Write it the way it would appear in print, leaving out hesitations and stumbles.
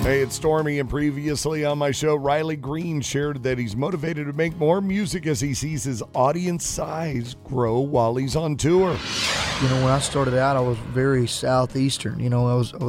Hey, it's Stormy, and previously on my show, Riley Green shared that he's motivated to make more music as he sees his audience size grow while he's on tour. You know, when I started out, I was very southeastern. You know, I was